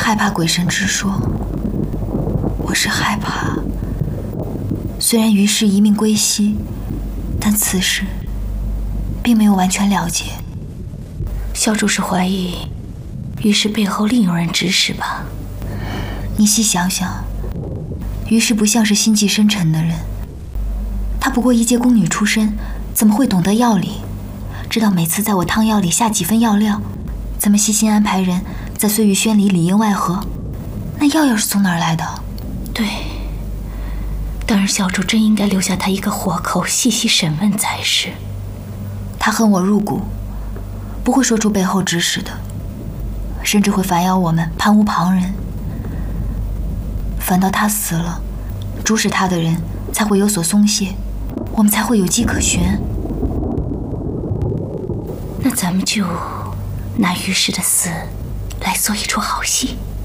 害怕鬼神之说，我是害怕。虽然于氏一命归西，但此时并没有完全了结。 小主是怀疑于氏背后另有人指使吧？ 你细想想，于氏不像是心计深沉的人，她不过一介宫女出身，怎么会懂得药理？知道每次在我汤药里下几分药料，怎么细心安排人在碎玉轩里里应外合？那药又是从哪儿来的？ 对，当然小主真应该留下他一个活口，细细审问才是。 他恨我入骨，不会说出背后指使的，甚至会反咬我们攀无旁人。反倒他死了，主使他的人才会有所松懈，我们才会有机可循。 那咱们就拿于氏的死来做一出好戏。